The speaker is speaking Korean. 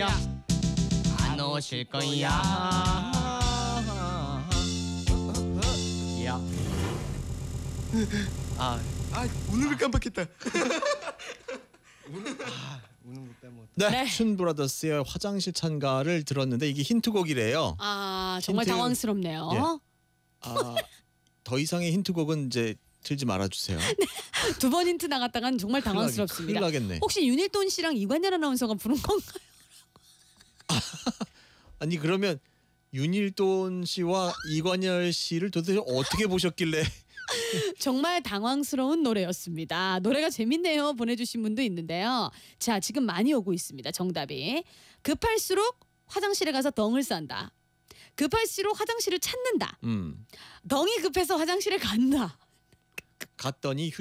거야 안 오실 거야 야. 우는 걸 깜빡했다. 우는 거 빼먹었다. 네, 네. 춘 브라더스의 화장실 찬가를 들었는데 이게 힌트곡이래요. 아 정말 힌트- 당황스럽네요. 예. 더 이상의 힌트곡은 이제 들지 말아주세요. 두 번 힌트 나갔다간 정말 당황스럽습니다. 큰일 나겠네. 혹시 윤일돈 씨랑 이관열 아나운서가 부른 건가요? 아니 그러면 윤일돈 씨와 이관열 씨를 도대체 어떻게 보셨길래? 정말 당황스러운 노래였습니다. 노래가 재밌네요. 보내주신 분도 있는데요. 자, 지금 많이 오고 있습니다. 정답이. 급할수록 화장실에 가서 덩을 싼다. 급할수록 화장실을 찾는다. 덩이 급해서 화장실에 간다. 갔더니